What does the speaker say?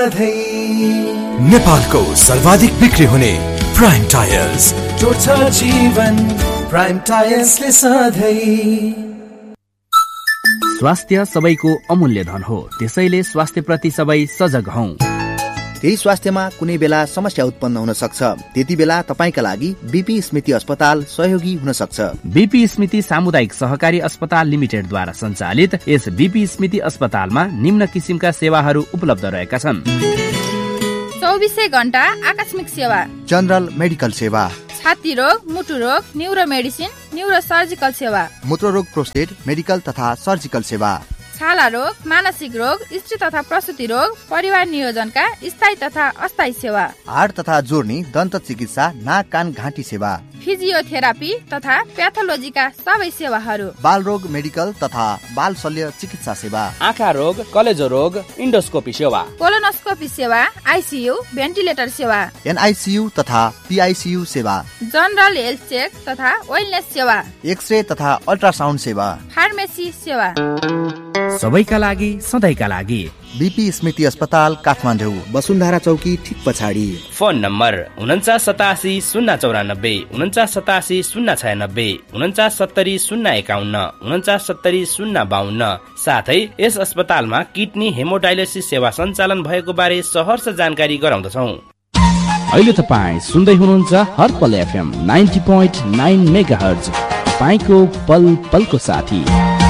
सधैँ। नेपालको सर्वाधिक बिक्री हुने प्राइम टायर्स, जोड्छ जीवन प्राइम टायर्सले सधैँ। स्वास्थ्य सबैको अमूल्य धन हो, त्यसैले स्वास्थ्य प्रति सबै सजग हौं। केही स्वास्थ्यमा कुनै बेला समस्या उत्पन्न हुन सक्छ, त्यति बेला तपाईका लागि बीपी स्मृति अस्पताल सहयोगी हुन सक्छ। बीपी स्मृति सामुदायिक सहकारी अस्पताल लिमिटेडद्वारा सञ्चालित यस बीपी स्मृति अस्पतालमा निम्न किसिमका सेवाहरू उपलब्ध रहेका छन्। 24 घण्टा आकस्मिक सेवा, जनरल मेडिकल सेवा, छाती रोग, मुटु रोग, न्युरो मेडिसिन, न्युरो सर्जिकल सेवा, मूत्ररोग, प्रोस्टेट मेडिकल तथा सर्जिकल सेवा, छाला रोग, मानसिक रोग, स्त्री तथा प्रसुति रोग, परिवार नियोजनका स्थायी तथा अस्थायी सेवा, हाड तथा जोर्नी, दन्त चिकित्सा, नाक कान घाँटी सेवा, फिजियोथेरापी तथा प्याथोलोजीका सबै सेवाहरू, बाल रोग मेडिकल तथा बाल शल्य चिकित्सा सेवा, आँखा रोग, कलेजो रोग, इन्डोस्कोपी सेवा, कोलोनोस्कोपी सेवा, आइसियु, भेन्टिलेटर सेवा, एनआइसियु तथा पीआइसियु सेवा, जनरल हेल्थ चेक तथा वेलनेस सेवा, एक्सरे तथा अल्ट्रासाउन्ड सेवा, फार्मेसी सेवा, सबैका लागि सधैँका लागि बीपी स्मृति अस्पताल काठमाडौँ, वसुन्धरा चौकी ठिक पछाडि। Phone number 4987 094, 4987 096, 4970 051, 4970 052। साथै यस अस्पतालमा किडनी हेमोडायलिसिस सेवा सञ्चालन भएको बारे सहर्ष जानकारी गराउँदछौ। अहिले तपाईँ सुन्दै हुनुहुन्छ हर्पल एफएम 90.9 मेगाहर्ज, तपाईको पल पलको साथी।